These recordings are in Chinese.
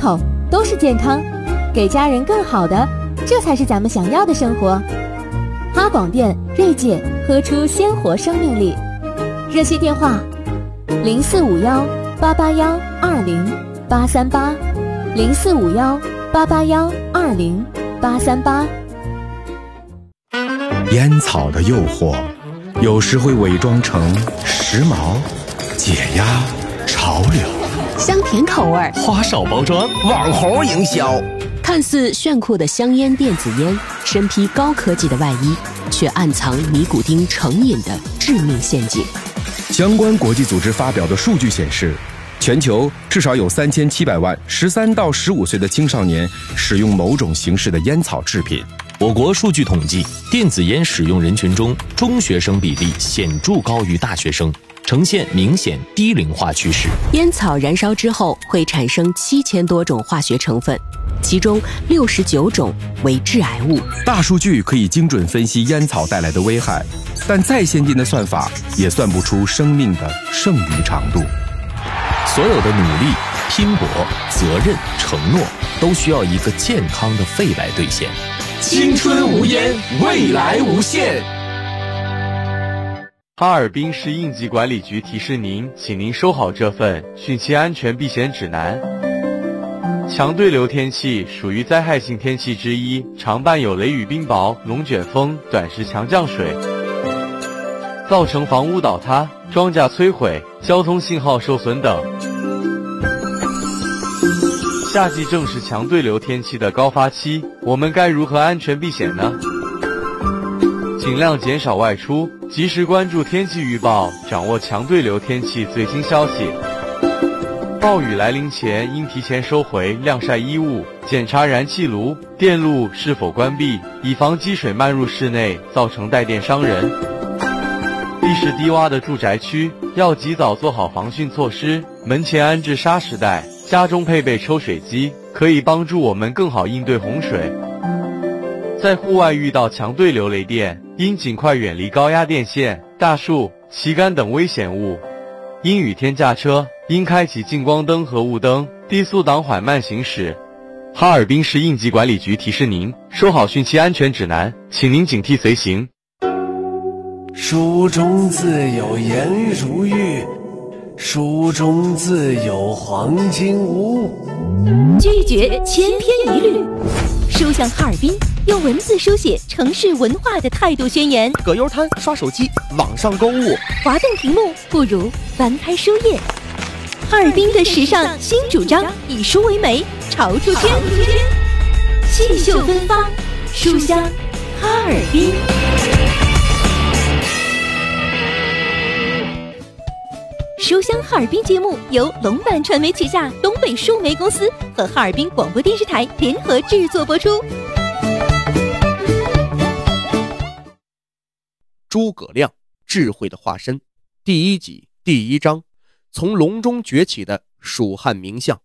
口都是健康，给家人更好的，这才是咱们想要的生活。哈广电锐界，喝出鲜活生命力。热线电话：0451-881-208380，0451-881-208380。 烟草的诱惑，有时会伪装成时髦、解压、潮流， 香甜口味， 花哨包装， 网红营销。 看似炫酷的香烟电子烟，身披高科技的外衣，却暗藏尼古丁成瘾的致命陷阱。 相关国际组织发表的数据显示，全球至少有3700万13到15岁的青少年使用某种形式的烟草制品。 我国数据统计，电子烟使用人群中，中学生比例显著高于大学生，呈现明显低龄化趋势。 烟草燃烧之后会产生7000多种化学成分，其中69种为致癌物。 大数据可以精准分析烟草带来的危害，但再先进的算法也算不出生命的剩余长度。 所有的努力、拼搏、责任、承诺，都需要一个健康的肺来兑现。 青春无烟，未来无限。 哈尔滨市应急管理局提示您，请您收好这份汛期安全避险指南。强对流天气属于灾害性天气之一，常伴有雷雨冰雹、龙卷风、短时强降水，造成房屋倒塌、庄稼摧毁、交通信号受损等。夏季正是强对流天气的高发期，我们该如何安全避险呢？尽量减少外出，及时关注天气预报，掌握强对流天气最新消息。暴雨来临前，应提前收回晾晒衣物，检查燃气炉、电路是否关闭，以防积水漫入室内，造成带电伤人。地势低洼的住宅区，要及早做好防汛措施，门前安置沙石带，家中配备抽水机，可以帮助我们更好应对洪水。在户外遇到强对流雷电，应尽快远离高压电线、大树、旗杆等危险物。阴雨天驾车，应开启近光灯和雾灯，低速档缓慢行驶。哈尔滨市应急管理局提示您，收好汛期安全指南，请您警惕随行。 书中自有颜如玉，书中自有黄金屋。 拒绝千篇一律，书香哈尔滨用文字书写城市文化的态度宣言。 葛优瘫、刷手机、网上购物， 滑动屏幕不如翻开书页。哈尔滨的时尚新主张，以书为媒，潮出圈，细绣芬芳，书香哈尔滨。书香哈尔滨节目由龙版传媒旗下东北数媒公司和哈尔滨广播电视台联合制作播出。 诸葛亮，智慧的化身，第1集第1章，从笼中崛起的蜀汉名相。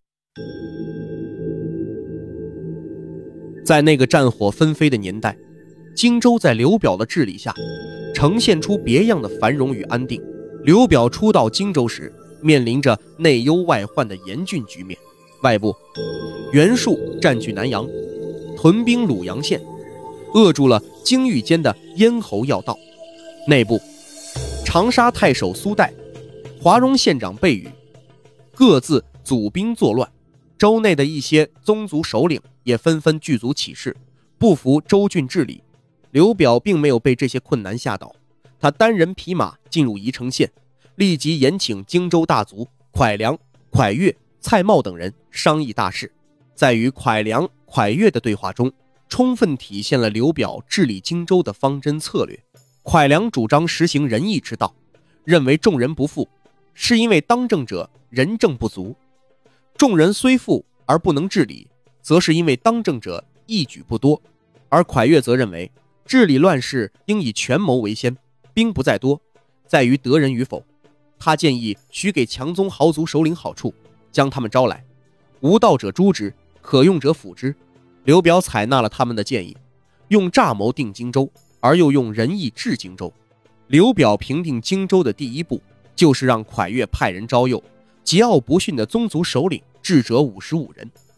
在那个战火纷飞的年代，荆州在刘表的治理下，呈现出别样的繁荣与安定。刘表初到荆州时，面临着内忧外患的严峻局面。外部，袁术占据南阳，屯兵鲁阳县，扼住了荆豫间的咽喉要道；内部，长沙太守苏代、华容县长贝宇各自组兵作乱，州内的一些宗族首领也纷纷聚族起事，不服州郡治理。刘表并没有被这些困难吓倒，他单人匹马进入宜城县，立即延请荆州大族蒯良、蒯越、蔡瑁等人商议大事。在与蒯良、蒯越的对话中，充分体现了刘表治理荆州的方针策略。蒯良主张实行仁义之道，认为众人不富，是因为当政者仁政不足；众人虽富而不能治理，则是因为当政者义举不多。而蒯越则认为，治理乱世应以权谋为先，兵不在多，在于得人与否。他建议许给强宗豪族首领好处，将他们招来，无道者诛之，可用者辅之。刘表采纳了他们的建议，用诈谋定荆州，而又用仁义治荆州。刘表平定荆州的第一步，就是让蒯越派人招诱桀骜不驯的宗族首领智者55人，